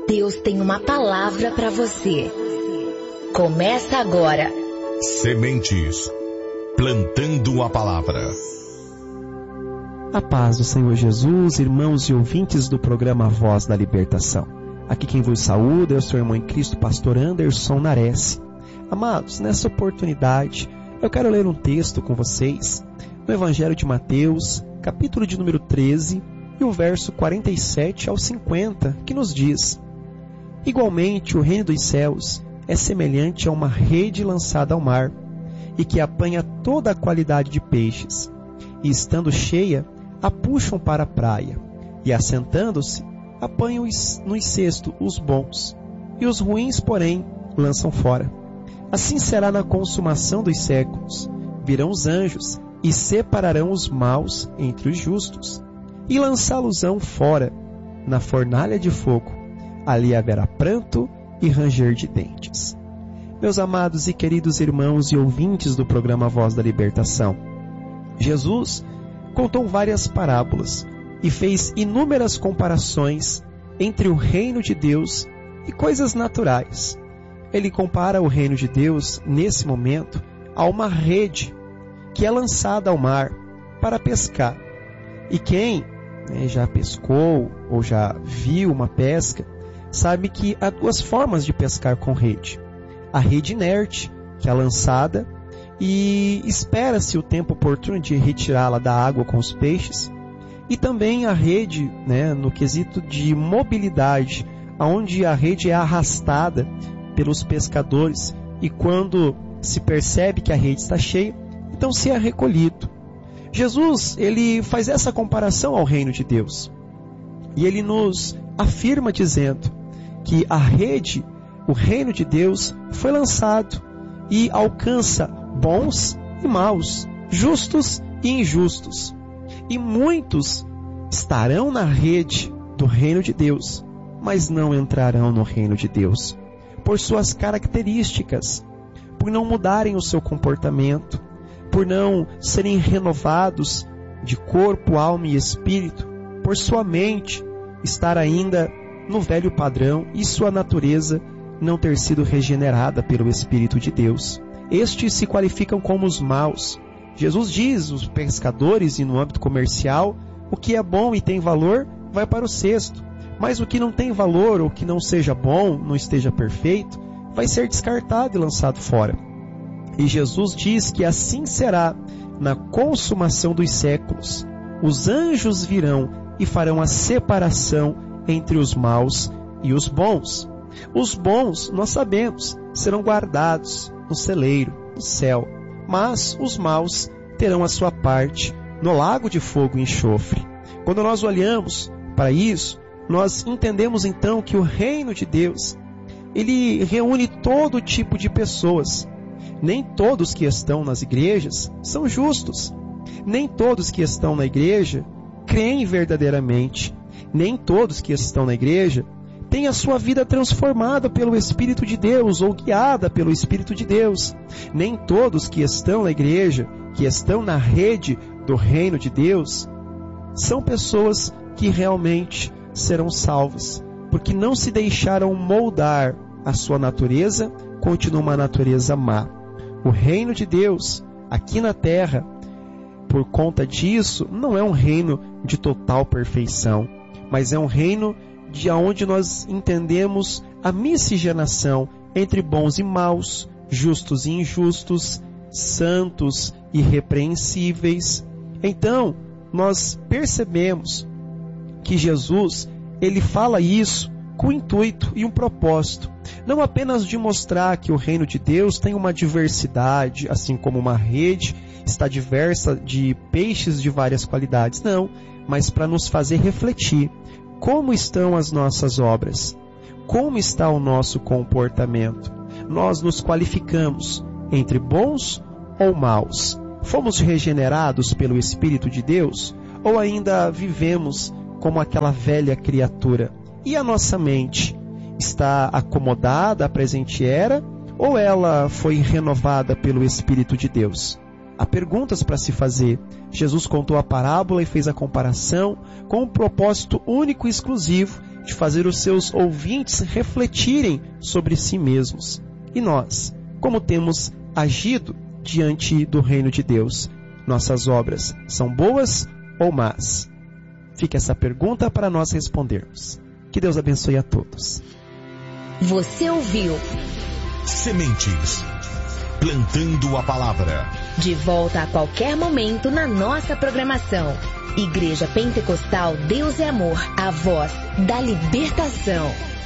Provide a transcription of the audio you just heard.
Deus tem uma palavra para você. Começa agora. Sementes, plantando a palavra. A paz do Senhor Jesus, irmãos e ouvintes do programa Voz da Libertação. Aqui quem vos saúda é o seu irmão em Cristo, pastor Anderson Nares. Amados, nessa oportunidade, eu quero ler um texto com vocês, no Evangelho de Mateus, capítulo de número 13, e o verso 47 ao 50, que nos diz: Igualmente, o reino dos céus é semelhante a uma rede lançada ao mar, e que apanha toda a qualidade de peixes, e estando cheia, a puxam para a praia, e assentando-se, apanham nos cestos os bons, e os ruins, porém, lançam fora. Assim será na consumação dos séculos. Virão os anjos, e separarão os maus entre os justos, e lançá-los-ão fora, na fornalha de fogo. Ali haverá pranto e ranger de dentes. Meus amados e queridos irmãos e ouvintes do programa Voz da Libertação, Jesus contou várias parábolas e fez inúmeras comparações entre o reino de Deus e coisas naturais. Ele compara o reino de Deus, nesse momento, a uma rede que é lançada ao mar para pescar. E quem já pescou ou já viu uma pesca, sabe que há duas formas de pescar com rede. A rede inerte, que é lançada, e espera-se o tempo oportuno de retirá-la da água com os peixes. E também a rede, no quesito de mobilidade, onde a rede é arrastada pelos pescadores, e quando se percebe que a rede está cheia, então se é recolhido. Jesus, ele faz essa comparação ao reino de Deus. E ele nos afirma dizendo que a rede, o reino de Deus, foi lançado e alcança bons e maus, justos e injustos. E muitos estarão na rede do reino de Deus, mas não entrarão no reino de Deus, por suas características, por não mudarem o seu comportamento, por não serem renovados de corpo, alma e espírito, por sua mente estar ainda no velho padrão e sua natureza não ter sido regenerada pelo Espírito de Deus. Estes se qualificam como os maus. Jesus diz, os pescadores e no âmbito comercial, o que é bom e tem valor vai para o cesto, mas o que não tem valor ou que não seja bom, não esteja perfeito, vai ser descartado e lançado fora. E Jesus diz que assim será na consumação dos séculos. Os anjos virão e farão a separação entre os maus e os bons. Os bons, nós sabemos, serão guardados no celeiro, no céu, mas os maus terão a sua parte no lago de fogo e enxofre. Quando nós olhamos para isso, nós entendemos então que o reino de Deus, ele reúne todo tipo de pessoas. Nem todos que estão nas igrejas são justos. Nem todos que estão na igreja creem verdadeiramente. Nem todos que estão na igreja têm a sua vida transformada pelo Espírito de Deus ou guiada pelo Espírito de Deus. Nem todos que estão na igreja, que estão na rede do reino de Deus, são pessoas que realmente serão salvas, porque não se deixaram moldar a sua natureza, continua uma natureza má. O reino de Deus, aqui na terra, por conta disso, não é um reino de total perfeição, mas é um reino de onde nós entendemos a miscigenação entre bons e maus, justos e injustos, santos e irrepreensíveis. Então, nós percebemos que Jesus, ele fala isso com um intuito e um propósito, não apenas de mostrar que o reino de Deus tem uma diversidade, assim como uma rede está diversa de peixes de várias qualidades, não, mas para nos fazer refletir como estão as nossas obras, como está o nosso comportamento. Nós nos qualificamos entre bons ou maus? Fomos regenerados pelo Espírito de Deus ou ainda vivemos como aquela velha criatura? E a nossa mente está acomodada à presente era ou ela foi renovada pelo Espírito de Deus? Há perguntas para se fazer. Jesus contou a parábola e fez a comparação com um propósito único e exclusivo de fazer os seus ouvintes refletirem sobre si mesmos. E nós, como temos agido diante do reino de Deus? Nossas obras são boas ou más? Fica essa pergunta para nós respondermos. Que Deus abençoe a todos. Você ouviu Sementes. Plantando a palavra. De volta a qualquer momento na nossa programação. Igreja Pentecostal Deus é Amor, a voz da libertação.